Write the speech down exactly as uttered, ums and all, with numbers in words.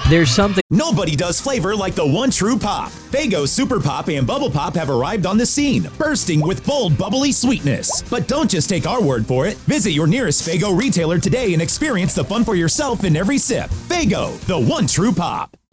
There's something. Nobody does flavor like the one true pop. Faygo Super Pop and Bubble Pop have arrived on the scene, bursting with bold, bubbly sweetness. But don't just take our word for it. Visit your nearest Faygo retailer today and experience the fun for yourself in every sip. Faygo, the one true pop.